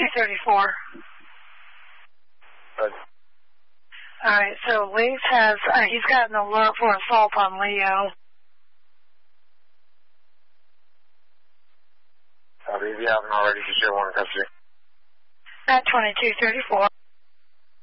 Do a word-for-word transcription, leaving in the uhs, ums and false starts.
thirty-four. Good. All right, so Lee's has, uh, he's got an alert for assault on Leo. Copy. If you haven't already, just share one custody. At twenty-two thirty-four.